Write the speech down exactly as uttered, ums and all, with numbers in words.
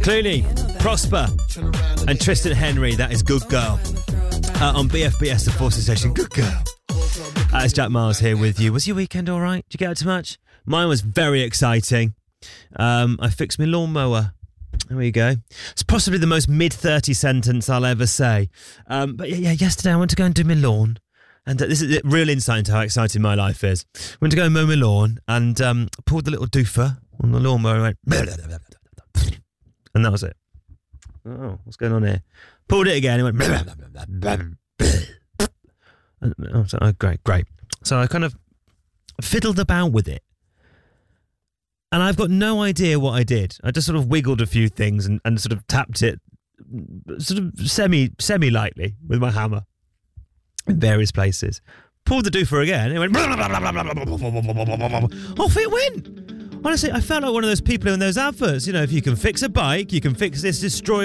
Clooney, Prosper, and Tristan Henry. That is Good Girl. Uh, on B F B S, the Forces Station. Good Girl. Uh, it's Jack Miles here with you. Was your weekend all right? Did you get out too much? Mine was very exciting. Um, I fixed my lawnmower. There we go. It's possibly the most mid thirty sentence I'll ever say. Um, but yeah, yeah, yesterday I went to go and do my lawn. And uh, this is a real insight into how exciting my life is. Went to go and mow my lawn and um, pulled the little doofer on the lawnmower and went... And that was it. Oh, what's going on here? Pulled it again and went... And, oh, so, oh, great, great. So I kind of fiddled about with it. And I've got no idea what I did. I just sort of wiggled a few things and, and sort of tapped it sort of semi, semi-lightly with my hammer in various places. Pulled the doofer again. It went... Off it went. Honestly, I felt like one of those people in those adverts. You know, if you can fix a bike, you can fix this destroyer.